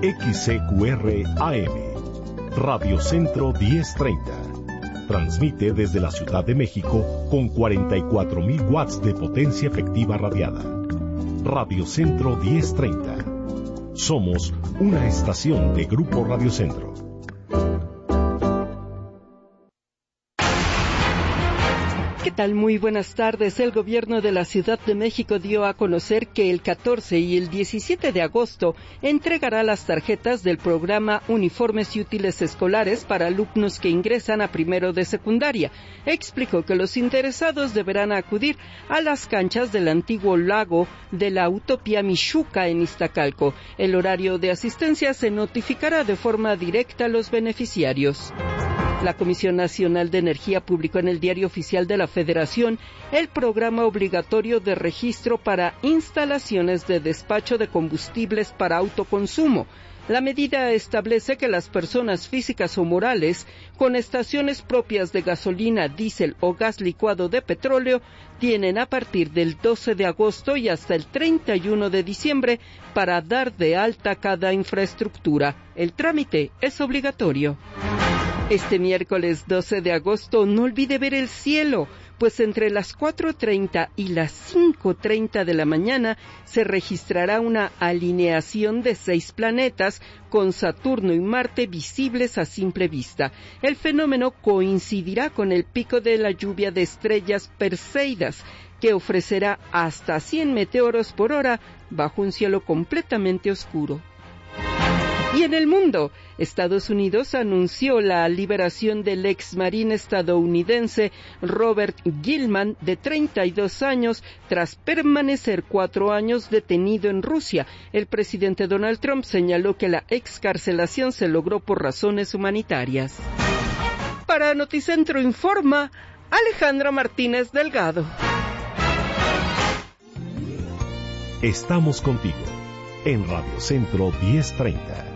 XCQR AM, Radio Centro 1030. Transmite desde la Ciudad de México con 44,000 watts de potencia efectiva radiada. Radio Centro 1030. Somos una estación de Grupo Radio Centro. ¿Qué tal? Muy buenas tardes. El gobierno de la Ciudad de México dio a conocer que el 14 y el 17 de agosto entregará las tarjetas del programa Uniformes y Útiles Escolares para alumnos que ingresan a primero de secundaria. Explicó que los interesados deberán acudir a las canchas del antiguo lago de la Utopía Mixhuca en Iztacalco. El horario de asistencia se notificará de forma directa a los beneficiarios. La Comisión Nacional de Energía publicó en el Diario Oficial de la Federación el programa obligatorio de registro para instalaciones de despacho de combustibles para autoconsumo. La medida establece que las personas físicas o morales con estaciones propias de gasolina, diésel o gas licuado de petróleo tienen a partir del 12 de agosto y hasta el 31 de diciembre para dar de alta cada infraestructura. El trámite es obligatorio. Este miércoles 12 de agosto no olvide ver el cielo, pues entre las 4:30 y las 5:30 de la mañana se registrará una alineación de 6 planetas con Saturno y Marte visibles a simple vista. El fenómeno coincidirá con el pico de la lluvia de estrellas Perseidas, que ofrecerá hasta 100 meteoros por hora bajo un cielo completamente oscuro. Y en el mundo, Estados Unidos anunció la liberación del ex marín estadounidense Robert Gilman, de 32 años, tras permanecer 4 años detenido en Rusia. El presidente Donald Trump señaló que la excarcelación se logró por razones humanitarias. Para Noticentro Informa, Alejandra Martínez Delgado. Estamos contigo en Radio Centro 1030.